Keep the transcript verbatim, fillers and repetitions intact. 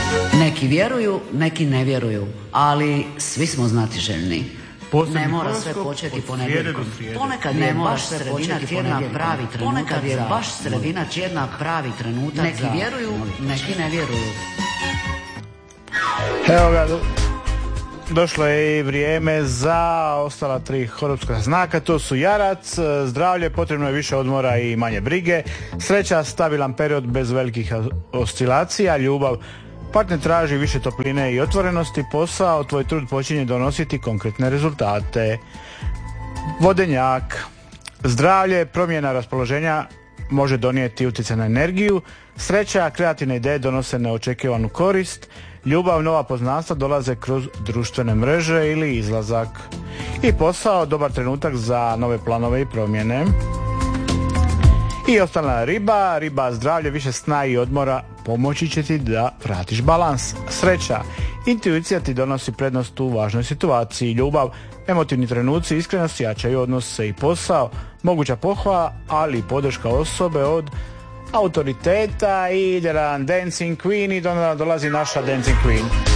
Neki vjeruju, neki ne vjeruju, ali svi smo znatiželjni. Ne mora sve početi ponedjeljkom. Ponekad je baš sredina tjedna pravi trenutak. Ponekad je baš sredina tjedna pravi trenutak. Neki vjeruju, neki ne vjeruju. Evo ga, došlo je i vrijeme za ostala tri horopska znaka. To su jarac, zdravlje, potrebno je više odmora i manje brige, sreća, stabilan period bez velikih oscilacija, ljubav, partner traži više topline i otvorenosti, posao, tvoj trud počinje donositi konkretne rezultate. Vodenjak, zdravlje, promjena raspoloženja može donijeti utjecaj na energiju, sreća, kreativne ideje donose neočekivanu korist, ljubav, nova poznanstva dolaze kroz društvene mreže ili izlazak. I posao, dobar trenutak za nove planove i promjene. I ostala riba, riba, zdravlje, više sna i odmora pomoći će ti da vratiš balans. Sreća, intuicija ti donosi prednost u važnoj situaciji. Ljubav, emotivni trenuci, iskrenost jačaju odnose i posao, moguća pohvala, ali i podrška osobe od autoriteta. I jedan Dancing Queen i dolazi naša Dancing Queen.